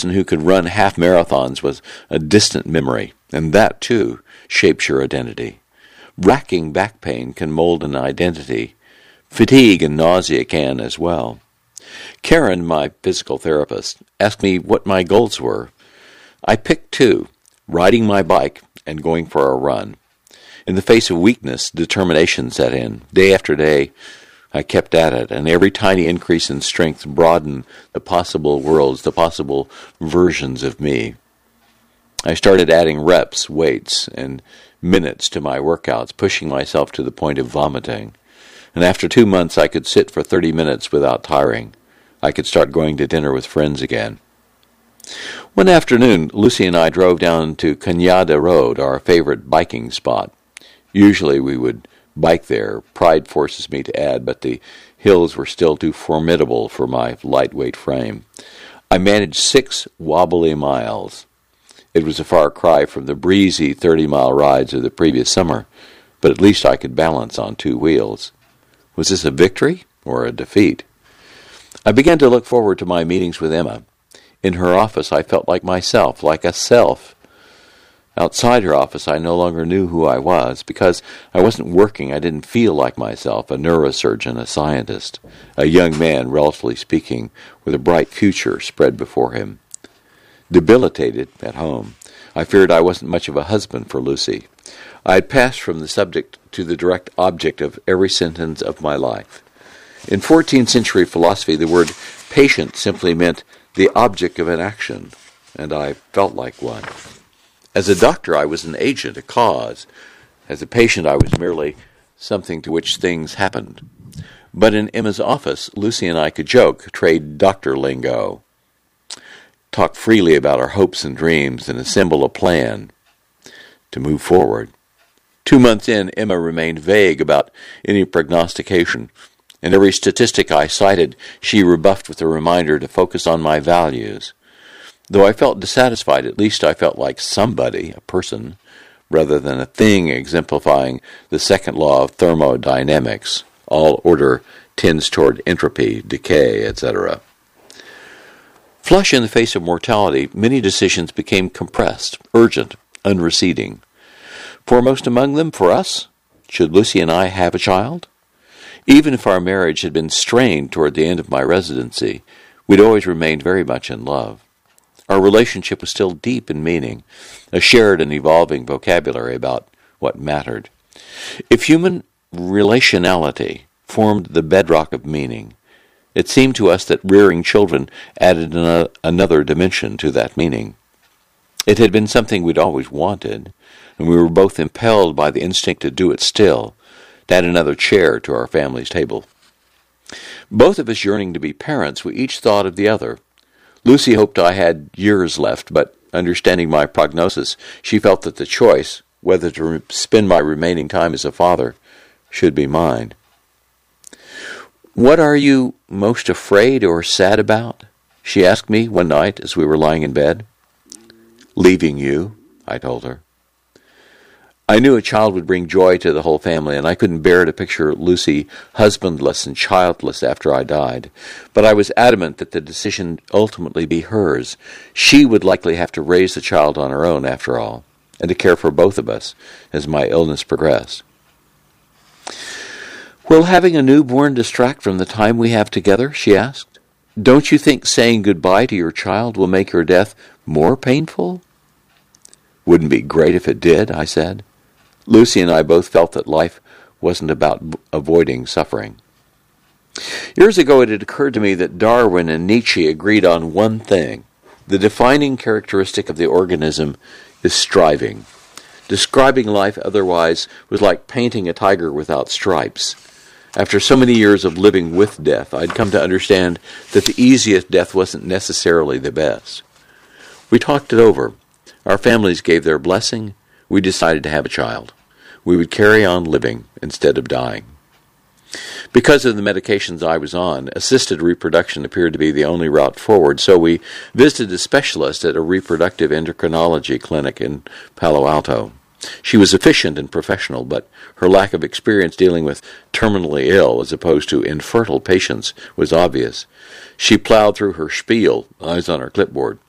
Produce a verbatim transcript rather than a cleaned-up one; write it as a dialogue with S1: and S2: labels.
S1: person who could run half marathons was a distant memory, and that, too, shapes your identity. Racking back pain can mold an identity. Fatigue and nausea can as well. Karen, my physical therapist, asked me what my goals were. I picked two, riding my bike and going for a run. In the face of weakness, determination set in. Day after day, I kept at it, and every tiny increase in strength broadened the possible worlds, the possible versions of me. I started adding reps, weights, and minutes to my workouts, pushing myself to the point of vomiting. And after two months, I could sit for thirty minutes without tiring. I could start going to dinner with friends again. One afternoon, Lucy and I drove down to Cañada Road, our favorite biking spot. Usually we would bike there. Pride forces me to add, but the hills were still too formidable for my lightweight frame. I managed six wobbly miles. It was a far cry from the breezy thirty-mile rides of the previous summer, but at least I could balance on two wheels. Was this a victory or a defeat? I began to look forward to my meetings with Emma. In her office, I felt like myself, like a self. Outside her office, I no longer knew who I was. Because I wasn't working, I didn't feel like myself, a neurosurgeon, a scientist, a young man, relatively speaking, with a bright future spread before him. Debilitated at home, I feared I wasn't much of a husband for Lucy. I had passed from the subject to the direct object of every sentence of my life. In fourteenth century philosophy, the word patient simply meant the object of an action, and I felt like one. As a doctor, I was an agent, a cause. As a patient, I was merely something to which things happened. But in Emma's office, Lucy and I could joke, trade doctor lingo, talk freely about our hopes and dreams, and assemble a plan to move forward. Two months in, Emma remained vague about any prognostication, and every statistic I cited she rebuffed with a reminder to focus on my values. Though I felt dissatisfied, at least I felt like somebody, a person, rather than a thing exemplifying the second law of thermodynamics. All order tends toward entropy, decay, et cetera. Flush in the face of mortality, many decisions became compressed, urgent, unreceding. Foremost among them, for us, should Lucy and I have a child? Even if our marriage had been strained toward the end of my residency, we'd always remained very much in love. Our relationship was still deep in meaning, a shared and evolving vocabulary about what mattered. If human relationality formed the bedrock of meaning, it seemed to us that rearing children added an, another dimension to that meaning. It had been something we'd always wanted, and we were both impelled by the instinct to do it still, to add another chair to our family's table. Both of us yearning to be parents, we each thought of the other. Lucy hoped I had years left, but understanding my prognosis, she felt that the choice, whether to re- spend my remaining time as a father, should be mine. "What are you most afraid or sad about?" she asked me one night as we were lying in bed. "Leaving you," I told her. I knew a child would bring joy to the whole family, and I couldn't bear to picture Lucy husbandless and childless after I died. But I was adamant that the decision ultimately be hers. She would likely have to raise the child on her own, after all, and to care for both of us as my illness progressed. "Will having a newborn distract from the time we have together?" she asked. "Don't you think saying goodbye to your child will make your death more painful?" "Wouldn't it be great if it did," I said. Lucy and I both felt that life wasn't about b- avoiding suffering. Years ago it had occurred to me that Darwin and Nietzsche agreed on one thing. The defining characteristic of the organism is striving. Describing life otherwise was like painting a tiger without stripes. After so many years of living with death, I'd come to understand that the easiest death wasn't necessarily the best. We talked it over. Our families gave their blessing. We decided to have a child. We would carry on living instead of dying. Because of the medications I was on, assisted reproduction appeared to be the only route forward, so we visited a specialist at a reproductive endocrinology clinic in Palo Alto. She was efficient and professional, but her lack of experience dealing with terminally ill as opposed to infertile patients was obvious. She plowed through her spiel, eyes on her clipboard.